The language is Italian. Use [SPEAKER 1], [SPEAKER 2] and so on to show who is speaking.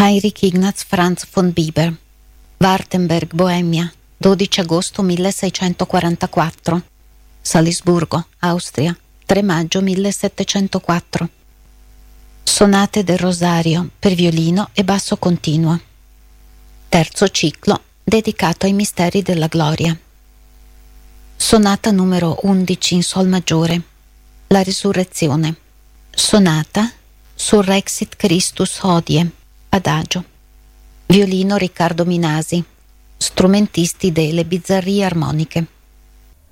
[SPEAKER 1] Heinrich Ignaz Franz von Bieber, Wartenberg, Boemia, 12 agosto 1644. Salisburgo, Austria, 3 maggio 1704. Sonate del Rosario per violino e basso continuo. Terzo ciclo dedicato ai misteri della gloria. Sonata numero 11 in sol maggiore. La risurrezione. Sonata Surrexit Christus hodie. Adagio. Violino Riccardo Minasi. Strumentisti delle Bizzarrie armoniche.